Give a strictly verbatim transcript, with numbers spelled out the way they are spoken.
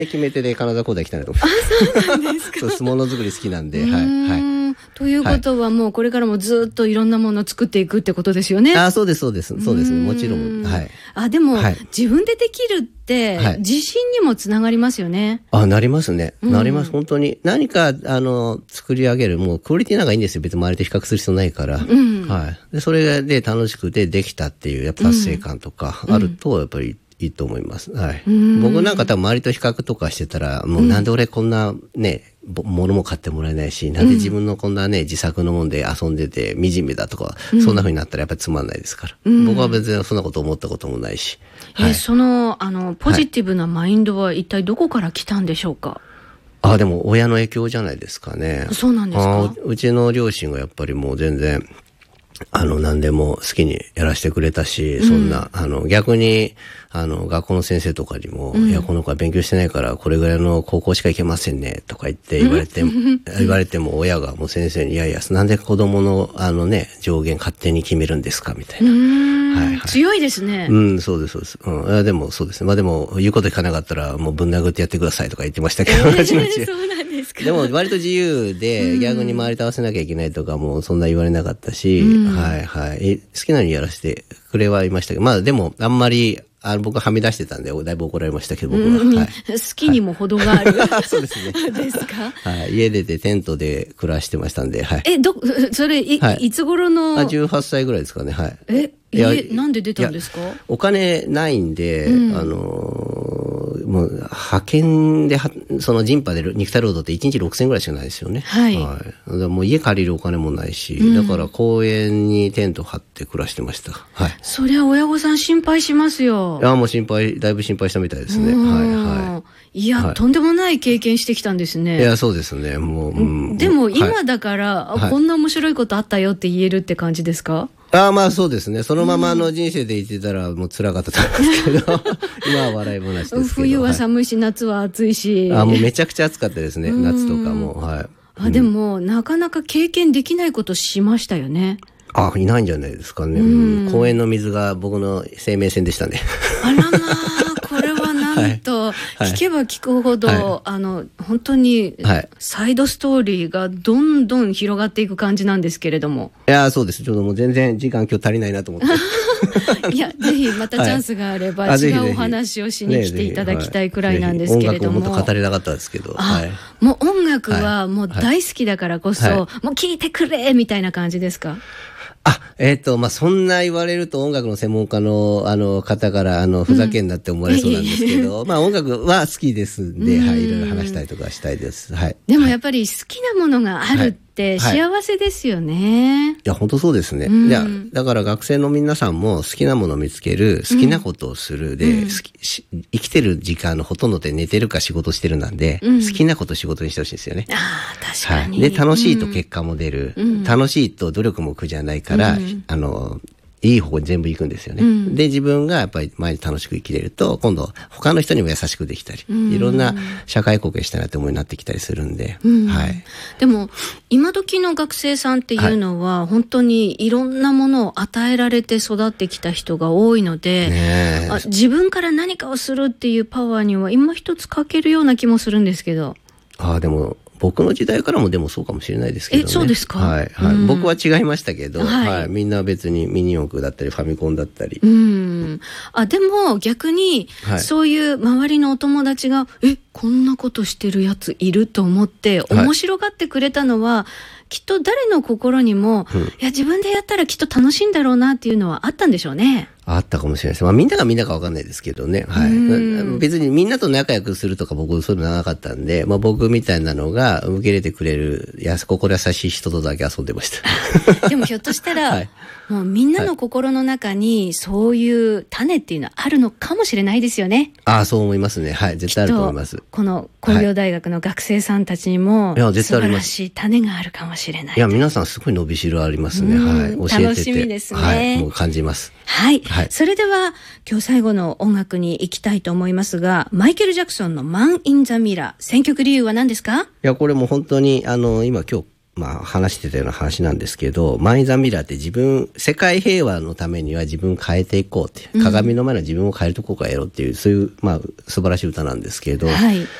決め手で金沢工大来たなと思って。 あ、そうなんですか。 そう、相撲の作り好きなんで、はい。はい。 ということはもうこれからもずっといろんなものを作っていくってことですよね。 あ、そうです、そうです。そうですね。もちろん。はい。 あ、でも、はい、自分でできるって、 はい、 自信にもつながりますよね。 あ、なりますね。なります。本当に。何か、あの、作り上げる、もうクオリティなんかいいんですよ。別に周りと比較する必要ないから。うん、はい。で、それで楽しくてできたっていう、やっぱ達成感とかあると、やっぱり、いいと思います。はい。僕なんか多分周りと比較とかしてたら、もうなんで俺こんなね、物も買ってもらえないし、なんで自分のこんなね、自作のもんで遊んでて惨めだとか、うん、そんな風になったらやっぱりつまんないですから。うん、僕は別にそんなこと思ったこともないし。 え、はい、その、あの、ポジティブなマインドは一体どこから来たんでしょうか？はい、 あ、でも親の影響じゃないですかね。 そうなんですか？ うちの両親がやっぱりもう全然、あの、何でも好きにやらせてくれたし、うん、そんな、あの、逆に、あの、学校の先生とかにも、うん、いや、この子は勉強してないから、これぐらいの高校しか行けませんね、とか言って言われて、言われても、親がもう先生に、いやいや、なんで子供の、あのね、上限勝手に決めるんですか、みたいな。 はいはい、強いですね。 うん、そうです、そうです。うん。いやでも、そうですね。まあでも、言うこと聞かなかったら、もうぶん殴ってやってくださいとか言ってましたけど、えー、そうなんですか。 でも、割と自由で、逆に周りと合わせなきゃいけないとかも、そんな言われなかったし、うん、はいはい。好きなようにやらせてくれはいましたけど、まあでも、あんまり、あの僕ははみ出してたんで、だいぶ怒られましたけど、僕は。 うんはい、 好きにも程がある。 はい、そうですね。 ですか？ はい。家出てテントで暮らしてましたんで、はい。 え、ど、それ、い、はい、いつ頃の？ あ、じゅうはっさいぐらいですかね、はい。 え、家、なんで出たんですか？ お金ないんで、うん、あの、もう、派遣では、その人波で肉体労働っていちにちろくせんえんぐらいしかないですよね。 はい。 はい。だもう家借りるお金もないし、うん、だから公園にテント張って暮らしてました。はい。 そりゃ親御さん心配しますよ。 いや、もう心配、だいぶ心配したみたいですね。はいはい。 いや、はい、とんでもない経験してきたんですね。 いや、そうですね。もう、うん、 でも今だから、はい、こんな面白いことあったよって言えるって感じですか？ ああ、まあそうですね。そのままの人生で生きてたらもう辛かったと思いますけど、今は笑い話ですけど。 冬は寒いし、はい、夏は暑いし。 ああ、もうめちゃくちゃ暑かったですね。夏とかも。はい。 あ、でも、うん、なかなか経験できないことしましたよね。 あ、いないんじゃないですかね。うん、公園の水が僕の生命線でしたね。 あらまあ、これはなんと、はい、聞けば聞くほど、はい、あの、本当に、サイドストーリーがどんどん広がっていく感じなんですけれども。 いや、そうです。ちょっともう全然時間今日足りないなと思って。 いや、ぜひまたチャンスがあれば、はい、違うお話をしに来ていただきたいくらいなんですけれども。 音楽ももっと語れなかったですけど。 はい、もう音楽はもう大好きだからこそ、はいはい、もう聴いてくれみたいな感じですか？ あ、えっ、ー、と、まあ、そんな言われると音楽の専門家の、あの、方から、あの、ふざけんなって思われそうなんですけど、うん、まあ、音楽は好きですんで、はい、いろいろ話したりとかしたいです。はい。 でもやっぱり好きなものがあるって幸せですよね。はいはい、 いや、本当そうですね。いや、だから学生の皆さんも好きなものを見つける、好きなことをするで、うん、好きし生きてる時間のほとんどで寝てるか仕事してるなんで、うん、好きなことを仕事にしてほしいですよね。 ああ、確かに。 はい。で、楽しいと結果も出る。うん、楽しいと努力も苦じゃないから、うん、あの、いい方向に全部行くんですよね。うん、で、自分がやっぱり毎日楽しく生きれると、今度他の人にも優しくできたり、うん、いろんな社会貢献したいなって思いになってきたりするんで、うん、はい。 でも、今時の学生さんっていうのは、はい、本当にいろんなものを与えられて育ってきた人が多いので、ね、あ、自分から何かをするっていうパワーには今一つ欠けるような気もするんですけど。 ああ、でも、僕の時代からもでもそうかもしれないですけどね。 え、そうですか？ はい、はい、うん。僕は違いましたけど、はい、はい。みんな別にミニ四駆だったりファミコンだったり。 うん。あ、でも逆に、はい、そういう周りのお友達が、え、こんなことしてるやついると思って面白がってくれたのは、はい、きっと誰の心にも、うん、いや、自分でやったらきっと楽しいんだろうなっていうのはあったんでしょうね。 あったかもしれないです。まあみんながみんなかわかんないですけどね。はい。別にみんなと仲良くするとか僕そういうのなかったんで、まあ僕みたいなのが受け入れてくれる、やす、心優しい人とだけ遊んでました。 でもひょっとしたら、はい、もうみんなの心の中にそういう種っていうのはあるのかもしれないですよね。 ああ、そう思いますね。はい。絶対あると思います。 この工業大学の学生さんたちにも、はい、素晴らしい種があるかもしれない。 いや、皆さんすごい伸びしろありますね。はい。教えてて。 楽しみですね。 はい。もう感じます。 はい。はい、それでは、今日最後の音楽に行きたいと思いますが、マイケル・ジャクソンのマン・イン・ザ・ミラー、選曲理由は何ですか？いや、これも本当に、あの、今今日、 まあ話してたような話なんですけど、マインザミラーって自分、世界平和のためには自分を変えていこうって、鏡の前の自分を変えるとこからやろうっていう、そういう、まあ素晴らしい歌なんですけど、はい、